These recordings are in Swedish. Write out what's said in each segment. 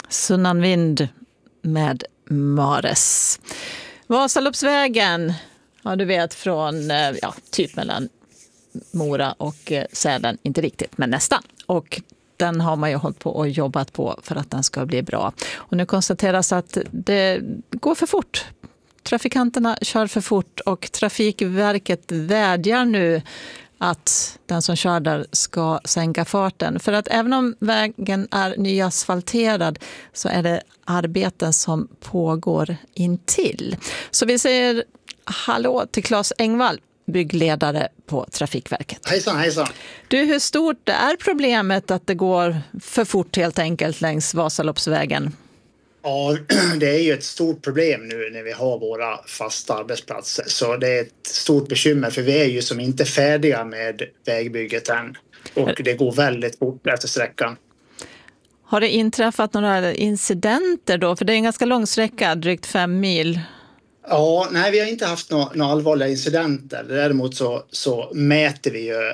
Sunnan vind med Mares. Vasaloppsvägen, ja du vet från typ mellan Mora och Sälen, inte riktigt men nästan. Och den har man ju hållit på och jobbat på för att den ska bli bra. Och nu konstateras att det går för fort. Trafikanterna kör för fort och Trafikverket vädjar nu att den som kör där ska sänka farten. För att även om vägen är nyasfalterad så är det arbeten som pågår intill. Så vi säger hallå till Claes Engvall, byggledare på Trafikverket. Hejsan, hejsan. Du, hur stort är problemet att det går för fort helt enkelt längs Vasaloppsvägen? Ja, det är ju ett stort problem nu när vi har våra fasta arbetsplatser. Så det är ett stort bekymmer för vi är ju som inte färdiga med vägbygget än. Och det går väldigt fort efter sträckan. Har det inträffat några incidenter då? För det är en ganska lång sträcka, drygt 5 mil. Ja, nej vi har inte haft några allvarliga incidenter. Däremot så mäter vi ju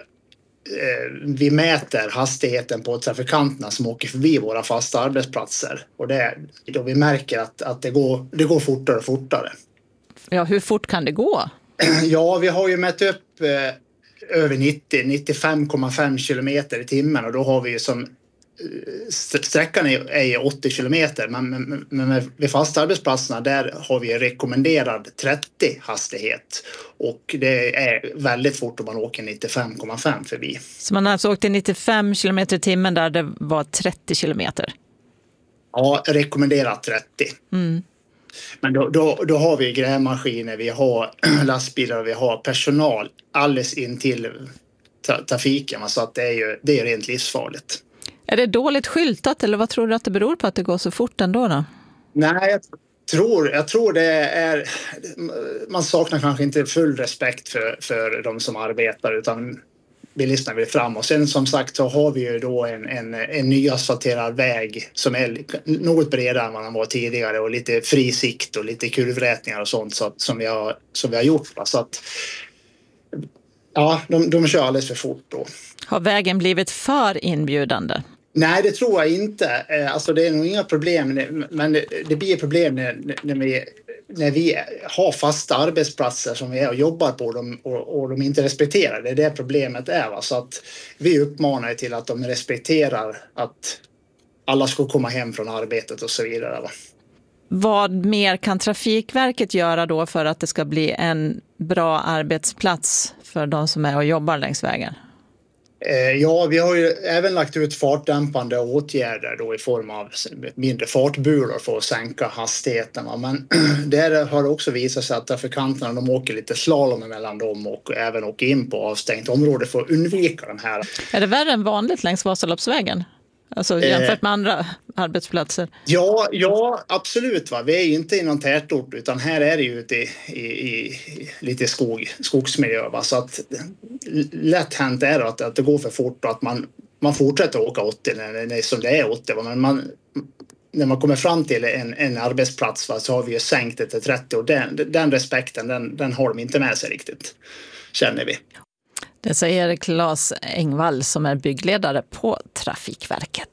vi mäter hastigheten på trafikanterna som åker förbi våra fasta arbetsplatser. Och det är då vi märker att det går fortare och fortare. Ja, hur fort kan det gå? Ja, vi har ju mätt upp över 95,5 kilometer i timmen och då har vi ju som sträckan är 80 kilometer men vid fasta arbetsplatserna där har vi rekommenderad 30 hastighet och det är väldigt fort om man åker 95,5 förbi. Så man har alltså åkt i 95 kilometer i timmen där det var 30 kilometer? Ja, rekommenderat 30. Mm. Men då har vi grävmaskiner, vi har lastbilar och vi har personal alldeles in till trafiken så att det är rent livsfarligt. Är det dåligt skyltat eller vad tror du att det beror på att det går så fort ändå då? Nej, jag tror det är... Man saknar kanske inte full respekt för de som arbetar utan bilisterna vill fram. Och sen som sagt så har vi ju då en nyasfalterad väg som är något bredare än vad den var tidigare och lite fri sikt och lite kurvrätningar och sånt som vi har gjort. Så att ja, de kör alldeles för fort då. Har vägen blivit för inbjudande? Nej, det tror jag inte. Alltså det är nog inga problem, men det blir problem när vi har fasta arbetsplatser som vi är och jobbar på och de inte respekterar. Det är det problemet är. Va? Så att vi uppmanar till att de respekterar att alla ska komma hem från arbetet och så vidare. Va? Vad mer kan Trafikverket göra då för att det ska bli en bra arbetsplats för de som är och jobbar längs vägen? Ja, vi har ju även lagt ut fartdämpande åtgärder då i form av mindre fartbulor för att sänka hastigheten. Men där har det också visat sig att trafikanterna de åker lite slalom mellan dem och även åker in på avstängt område för att undvika de här. Är det värre än vanligt längs Vasaloppsvägen? Alltså jämfört med andra arbetsplatser? Ja, absolut. Va? Vi är ju inte i någon tätort utan här är det ju ute i lite skogsmiljö. Va? Så att lätt hänt är att det går för fort och att man fortsätter åka 80 när som det är 80. Va? Men när man kommer fram till en arbetsplats va, så har vi ju sänkt det till 30 och den respekten den har de inte med sig riktigt, känner vi. Det säger Claes Engvall som är byggledare på Trafikverket.